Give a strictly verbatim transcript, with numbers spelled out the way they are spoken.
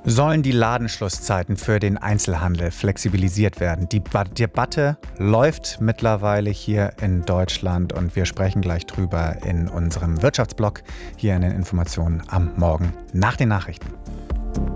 Sollen die Ladenschlusszeiten für den Einzelhandel flexibilisiert werden? Die ba- Debatte läuft mittlerweile hier in Deutschland und wir sprechen gleich drüber in unserem Wirtschaftsblog hier in den Informationen am Morgen nach den Nachrichten.